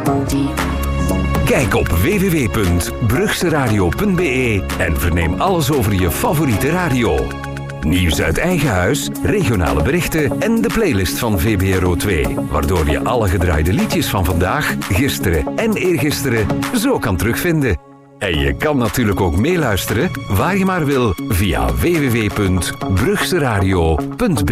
Kijk op www.brugseradio.be en verneem alles over je favoriete radio. Nieuws uit eigen huis, regionale berichten en de playlist van VBRO 2. Waardoor je alle gedraaide liedjes van vandaag, gisteren en eergisteren zo kan terugvinden. En je kan natuurlijk ook meeluisteren waar je maar wil via www.brugseradio.be.